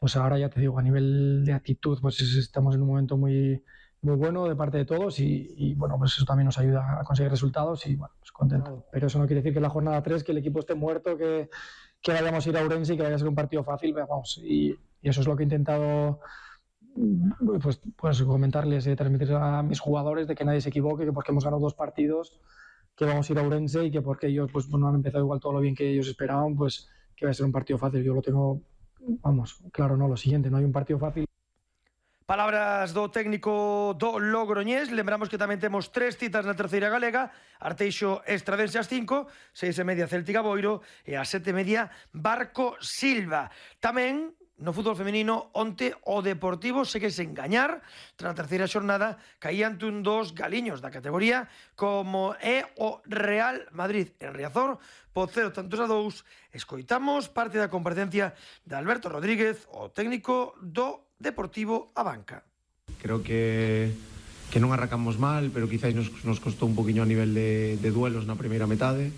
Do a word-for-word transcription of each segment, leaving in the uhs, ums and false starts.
pues ahora ya te digo, a nivel de actitud, pues estamos en un momento muy, muy bueno de parte de todos y, y bueno, pues eso también nos ayuda a conseguir resultados y bueno, pues contento. Pero eso no quiere decir que en la jornada tres que el equipo esté muerto, que, que vayamos a ir a Ourense y que vaya a ser un partido fácil, vamos, y, y eso es lo que he intentado pues, pues comentarles, eh, transmitir a mis jugadores de que nadie se equivoque, que porque hemos ganado dos partidos, que vamos a ir a Ourense y que porque ellos pues no han empezado igual todo lo bien que ellos esperaban, pues que va a ser un partido fácil. Yo lo tengo, vamos, claro, no, lo siguiente, no hay un partido fácil. Palabras do técnico do Logroñés. Lembramos que tamén temos tres citas na terceira galega: Arteixo Estradense ás cinco, seis e media Céltica Boiro e ás sete e media Barco Silva. Tamén no fútbol femenino, onte o Deportivo segue sen gañar. Tras a terceira xornada caían un dos galiños da categoría, como é o Real Madrid en Riazor, por cero tantos a dous. Escoitamos parte da comparecencia de Alberto Rodríguez, o técnico do Deportivo a banca. Creo que que non arrancamos mal, pero quizáis nos, nos costou un poquinho a nivel de, de duelos na primeira metade.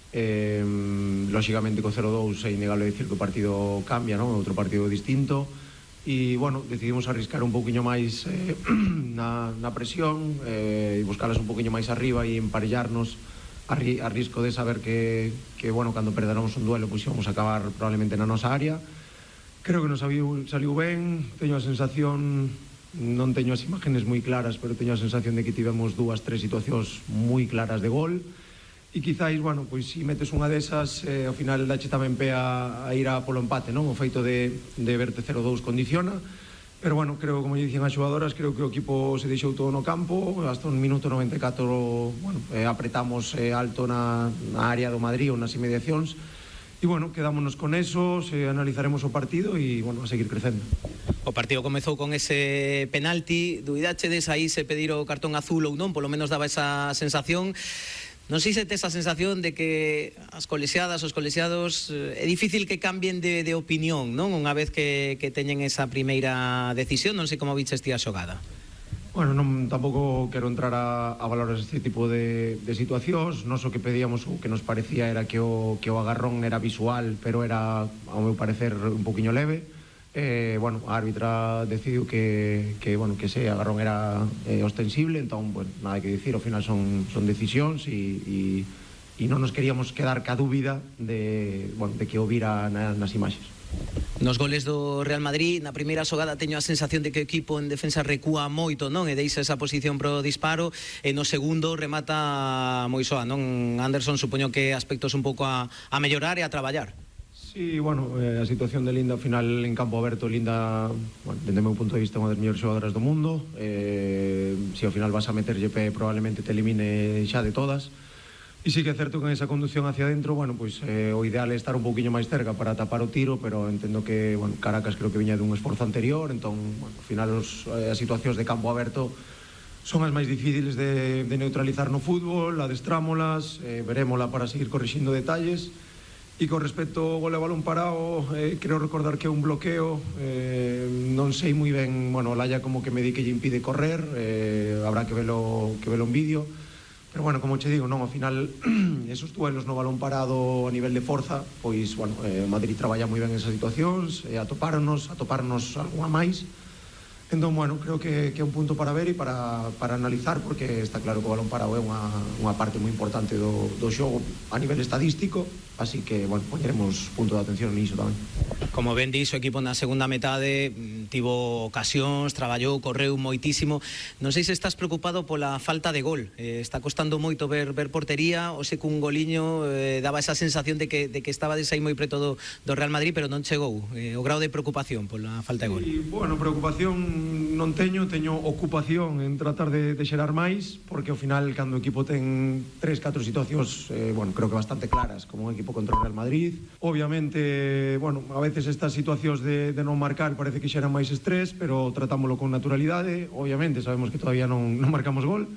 Eh, lógicamente co cero dous é innegable decir que o partido cambia, non? É outro partido distinto e, bueno, decidimos arriscar un poquinho máis eh, na, na presión eh, e buscalas un poquinho máis arriba e emparellarnos a, ri, a risco de saber que, que bueno, cando perderamos un duelo pois íbamos a acabar probablemente na nosa área. Creo que nos saliu, saliu ben, teño a sensación, non teño as imágenes moi claras, pero teño a sensación de que tivemos dúas, tres situacións moi claras de gol e quizáis, bueno, pois se metes unha desas, eh, ao final dache tamén pé a, a ir a polo empate, non? O feito de, de verte cero dous condiciona, pero bueno, creo, como lle dicen as xogadoras, creo que o equipo se deixou todo no campo, hasta un minuto noventa e catro, bueno, eh, apretamos eh, alto na, na área do Madrid ou nas inmediacións. E, bueno, quedámonos con eso, se analizaremos o partido e, bueno, a seguir crecendo. O partido comezou con ese penalti, duidachedes aí se pedir o cartón azul ou non, polo menos daba esa sensación. Non sei se tes a sensación de que as colexiadas, os colexiados, é difícil que cambien de, de opinión, non? Unha vez que, que teñen esa primeira decisión, non sei como viches ti a xogada. Bueno, non, tampouco quero entrar a, a valorar este tipo de, de situacións. Nos o que pedíamos, o que nos parecía era que o, que o agarrón era visual, pero era, ao meu parecer, un poquinho leve. Eh, bueno, a árbitra decidiu que, que, bueno, que ese agarrón era eh, ostensible, entón, bueno, nada que dicir, ao final son, son decisións e, e, e non nos queríamos quedar ca dúbida de, bueno, de que o vira na, nas imaxes. Nos goles do Real Madrid, na primeira xogada teño a sensación de que o equipo en defensa recúa moito, non? E deixa esa posición pro disparo, e no segundo remata moi soa, non? Anderson, supoño que aspectos un pouco a, a mellorar e a traballar. Sí, bueno, eh, a situación de Linda ao final en campo aberto, Linda, bueno, dende o meu punto de vista, unha das mellores xogadoras do mundo. Eh, se ao final vas a meterlle pé, probablemente te elimine xa de todas. E sí que é certo que en esa conducción hacia dentro, bueno, pois eh, o ideal é estar un poquinho máis cerca para tapar o tiro, pero entendo que, bueno, Caracas creo que viña dun esforzo anterior, entón, bueno, ao final os, eh, as situacións de campo aberto son as máis difíciles de, de neutralizar no fútbol, adestrámolas, eh, verémola para seguir corrixindo detalles. E con respecto ao gol e balón parado, eh, creo recordar que é un bloqueo, eh, non sei moi ben, bueno, Laia como que me di que lle impide correr, eh, habrá que velo, que velo en vídeo. Pero, bueno, como che digo, non, ao final esos duelos no balón parado a nivel de forza, pois, bueno, eh, Madrid traballa moi ben esas situacións, eh, atopáronos, atopáronos algunha máis. Entón, bueno, creo que, que é un punto para ver e para, para analizar, porque está claro que o balón parado é unha, unha parte moi importante do, do xogo a nivel estadístico, así que, bueno, poñeremos punto de atención niso tamén. Como ben dixo, o equipo na segunda metade tivo ocasións, traballou, correu moitísimo. Non sei se estás preocupado pola falta de gol. Eh, está costando moito ver, ver portería, o sei que un goliño eh, daba esa sensación de que, de que estaba desai moi preto do, do Real Madrid, pero non chegou. Eh, o grado de preocupación pola falta de gol. E, bueno, preocupación non teño, teño ocupación en tratar de, de xerar máis, porque ao final, cando o equipo ten tres, catro situacións, eh, bueno, creo que bastante claras, como un equipo contra o Real Madrid. Obviamente, bueno, a veces estas situacións de, de non marcar parece que xeran máis estrés, pero tratámoslo con naturalidade. Obviamente, sabemos que todavía non, non marcamos gol,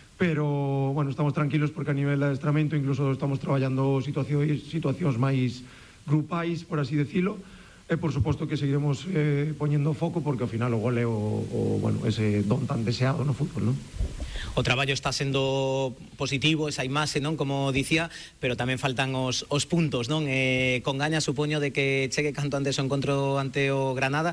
pero, bueno, estamos tranquilos porque a nivel de adestramento incluso estamos traballando situacións, situacións máis grupais, por así decirlo. E, por suposto, que seguiremos eh, poñendo foco, porque ao final o gol é o, o, bueno, ese don tan deseado no fútbol, non? O traballo está sendo positivo, esa imaxe, non, como dicía, pero tamén faltan os, os puntos, non? Eh, con gaña, supoño, de que chegue canto antes o encontro ante o Granada,